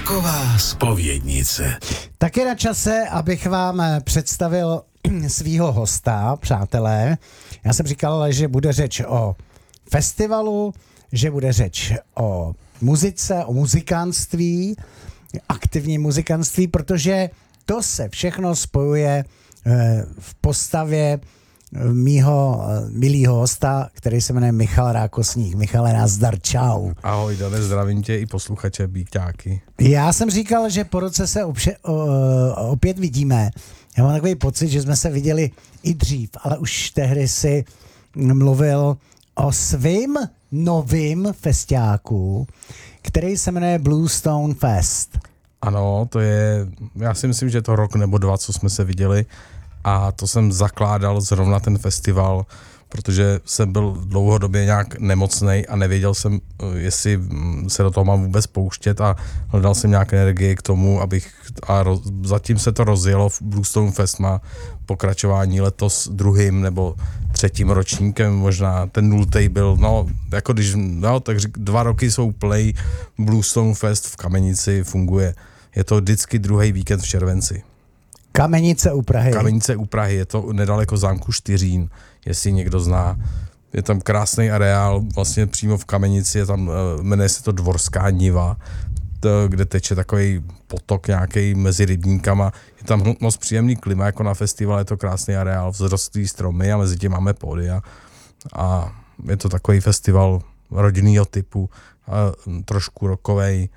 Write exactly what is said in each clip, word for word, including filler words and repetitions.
Rocková zpovědnice. Tak je na čase, abych vám představil svýho hosta, přátelé. Já jsem říkal, že bude řeč o festivalu, že bude řeč o muzice, o muzikantství, aktivním muzikantství, protože to se všechno spojuje v postavě mýho milýho hosta, který se jmenuje Michal Rákosník. Michale, nazdar, čau. Ahoj, Dane, zdravím tě i posluchače Bíťáky. Já jsem říkal, že po roce se opře- o, opět vidíme. Já mám takový pocit, že jsme se viděli i dřív, ale už tehdy si mluvil o svým novým festiáku, který se jmenuje Bluestone Fest. Ano, to je, já si myslím, že je to rok nebo dva, co jsme se viděli, a to jsem zakládal zrovna ten festival, protože jsem byl dlouhodobě nějak nemocnej a nevěděl jsem, jestli se do toho mám vůbec pouštět, a hledal jsem nějaké energie k tomu, abych, a roz, zatím se to rozjelo. Bluestone Fest má pokračování letos druhým nebo třetím ročníkem, možná ten nultej byl, no, jako když, no, tak řík, dva roky jsou play. Bluestone Fest v Kamenici funguje. Je to vždycky druhý víkend v červenci. Kamenice u Prahy. Kamenice u Prahy, je to nedaleko zámku Štýřín, jestli někdo zná. Je tam krásný areál, vlastně přímo v Kamenici, je tam, jmenuje se to Dvorská niva, to, kde teče takový potok nějaký mezi rybníkama. Je tam moc příjemný klima, jako na festivalu, je to krásný areál, vzrostlý stromy a mezi tím máme pódia. A je to takový festival rodinného typu, trošku rockovej,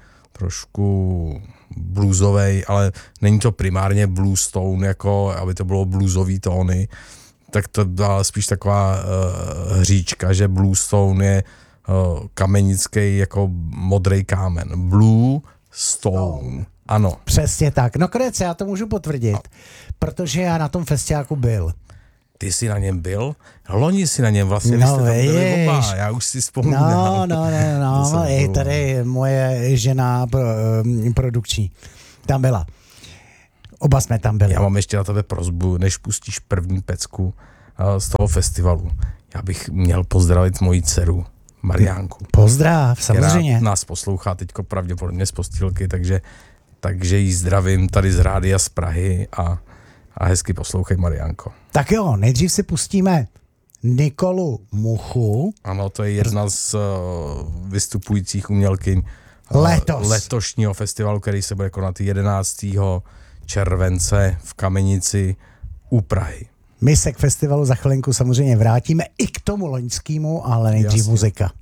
trošku bluesovej, ale není to primárně bluestone, jako aby to bylo bluesový tóny, tak to byla spíš taková uh, hříčka, že bluestone je uh, kamenický jako modrý kámen. Blue stone. Ano. Přesně tak. No konec, já to můžu potvrdit, no. Protože já na tom festiáku byl. Ty jsi na něm byl? Loni si na něm vlastně, no, vy jste tam byli oba, já už si vzpomínám. No, no, no, no, i tady moje žena pro, produkční tam byla. Oba jsme tam byli. Já mám ještě na tebe prosbu, než pustíš první pecku uh, z toho festivalu. Já bych měl pozdravit moji dceru, Mariánku. Pozdrav, samozřejmě. Která nás poslouchá teďko pravděpodobně z postýlky, takže, takže jí zdravím tady z rádia z Prahy a A hezky poslouchej, Mariánko. Tak jo, nejdřív si pustíme Nikolu Muchu. Ano, to je jedna z uh, vystupujících umělkyň uh, Letos. letošního festivalu, který se bude konat jedenáctého července v Kamenici u Prahy. My se k festivalu za chvilinku samozřejmě vrátíme i k tomu loňskému, ale nejdřív Jasně. muzika.